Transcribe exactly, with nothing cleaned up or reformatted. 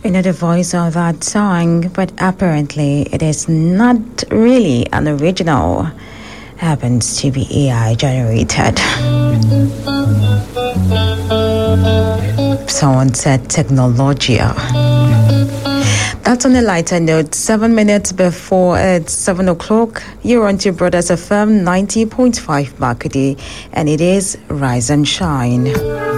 You know the voice of that song, but apparently it is not really an original. Happens to be A I generated. Someone said technologia. That's on a lighter note. Seven minutes before it's seven o'clock, you're on to Brothers F M ninety point five Makudi, and it is Rise and Shine.